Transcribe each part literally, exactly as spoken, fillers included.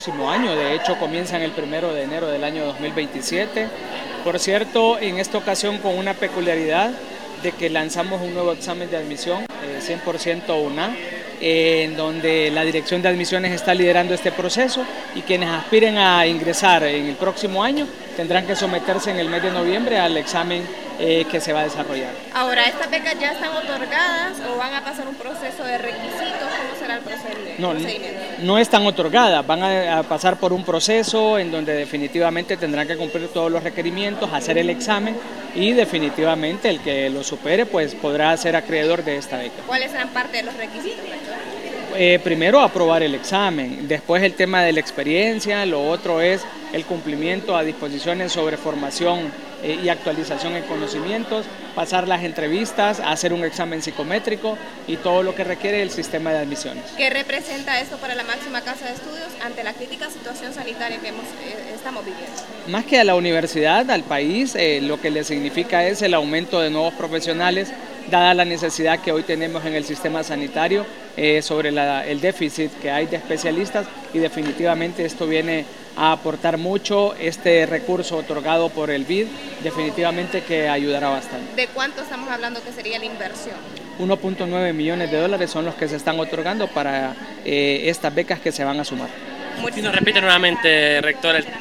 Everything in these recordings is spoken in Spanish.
Próximo año, de hecho comienzan el primero de enero del año dos mil veintisiete. Por cierto, en esta ocasión con una peculiaridad de que lanzamos un nuevo examen de admisión, eh, cien por ciento U N A, eh, en donde la Dirección de Admisiones está liderando este proceso y quienes aspiren a ingresar en el próximo año tendrán que someterse en el mes de noviembre al examen eh, que se va a desarrollar. Ahora, ¿estas becas ya están otorgadas o van a pasar un proceso de requisitos? ¿Cómo será el procedimiento? No, no están otorgadas, van a, a pasar por un proceso en donde definitivamente tendrán que cumplir todos los requerimientos, hacer el examen y definitivamente el que lo supere pues podrá ser acreedor de esta beca. ¿Cuáles serán parte de los requisitos, rector? Eh, primero aprobar el examen, después el tema de la experiencia, lo otro es el cumplimiento a disposiciones sobre formación eh, y actualización en conocimientos, pasar las entrevistas, hacer un examen psicométrico y todo lo que requiere el sistema de admisiones. ¿Qué representa esto para la máxima casa de estudios ante la crítica situación sanitaria que hemos, eh, estamos viviendo? Más que a la universidad, al país, eh, lo que le significa es el aumento de nuevos profesionales, dada la necesidad que hoy tenemos en el sistema sanitario eh, sobre la, el déficit que hay de especialistas y definitivamente esto viene a aportar mucho. Este recurso otorgado por el B I D definitivamente que ayudará bastante. ¿De cuánto estamos hablando que sería la inversión? uno punto nueve millones de dólares son los que se están otorgando para eh, estas becas que se van a sumar. Si nos repite nuevamente, rector, el...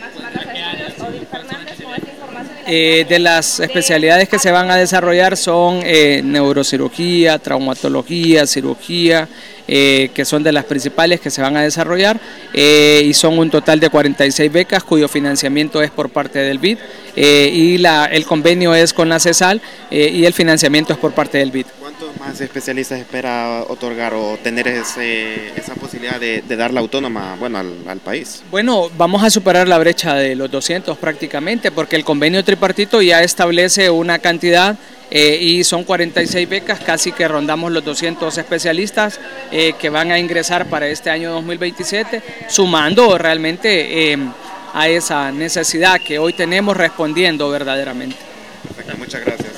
Eh, de las especialidades que se van a desarrollar son eh, neurocirugía, traumatología, cirugía, eh, que son de las principales que se van a desarrollar eh, y son un total de cuarenta y seis becas cuyo financiamiento es por parte del B I D eh, y la, el convenio es con la CESAL eh, y el financiamiento es por parte del B I D. ¿Cuántos más especialistas espera otorgar o tener ese, esa posibilidad de, de darla autónoma bueno, al, al país? Bueno, vamos a superar la brecha de los doscientos prácticamente porque el convenio tripartito ya establece una cantidad eh, y son cuarenta y seis becas, casi que rondamos los doscientos especialistas eh, que van a ingresar para este año dos mil veintisiete, sumando realmente eh, a esa necesidad que hoy tenemos respondiendo verdaderamente. Perfecto, muchas gracias.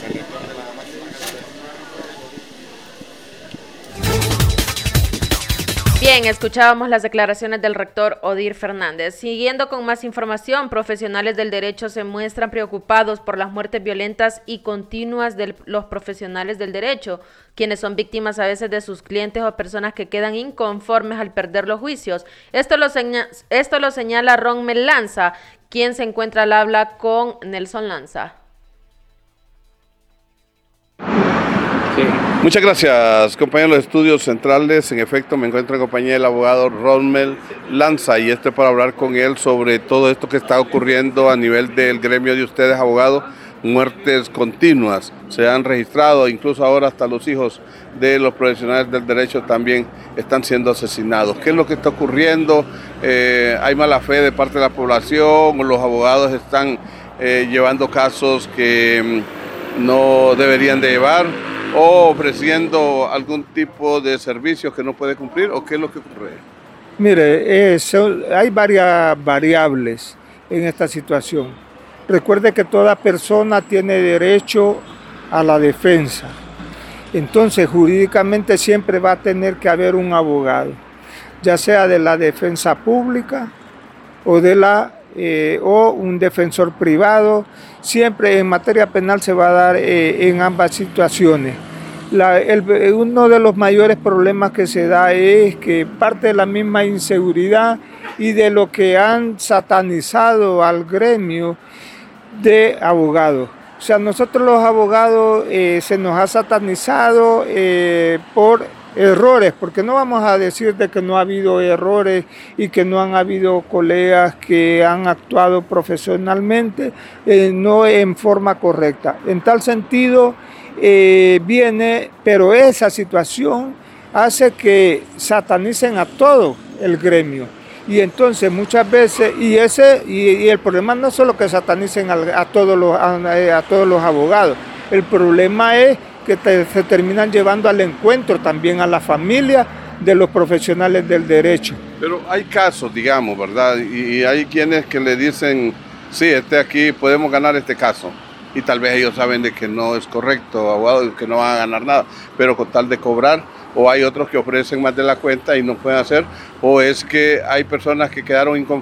Bien, escuchábamos las declaraciones del rector Odir Fernández. Siguiendo con más información, profesionales del derecho se muestran preocupados por las muertes violentas y continuas de los profesionales del derecho, quienes son víctimas a veces de sus clientes o personas que quedan inconformes al perder los juicios. Esto lo, señala, esto lo señala Ronmel Lanza, quien se encuentra al habla con Nelson Lanza. Sí. Muchas gracias, compañeros de los estudios centrales. En efecto, me encuentro en compañía del abogado Ronmel Lanza y este para hablar con él sobre todo esto que está ocurriendo a nivel del gremio de ustedes, abogados. Muertes continuas se han registrado, incluso ahora hasta los hijos de los profesionales del derecho también están siendo asesinados. ¿Qué es lo que está ocurriendo? Eh, ¿Hay mala fe de parte de la población? ¿Los abogados están eh, llevando casos que mm, no deberían de llevar? ¿O ofreciendo algún tipo de servicios que no puede cumplir? ¿O qué es lo que ocurre? Mire, eh, son, hay varias variables en esta situación. Recuerde que toda persona tiene derecho a la defensa. Entonces, jurídicamente siempre va a tener que haber un abogado, ya sea de la defensa pública o de la eh, o un defensor privado. Siempre en materia penal se va a dar eh, en ambas situaciones. La, el, uno de los mayores problemas que se da es que parte de la misma inseguridad y de lo que han satanizado al gremio de abogados. O sea, nosotros los abogados eh, se nos ha satanizado eh, por errores, porque no vamos a decir de que no ha habido errores y que no han habido colegas que han actuado profesionalmente, eh, no en forma correcta. En tal sentido eh, viene, pero esa situación hace que satanicen a todo el gremio. Y entonces muchas veces, y ese y, y el problema no es solo que satanicen a, a, todos los, a, a todos los abogados, el problema es que te, se terminan llevando al encuentro también a la familia de los profesionales del derecho. Pero hay casos, digamos, ¿verdad? Y, y hay quienes que le dicen, sí, este aquí podemos ganar este caso. Y tal vez ellos saben de que no es correcto, abogado, que no van a ganar nada, pero con tal de cobrar, o hay otros que ofrecen más de la cuenta y no pueden hacer, o es que hay personas que quedaron inconformes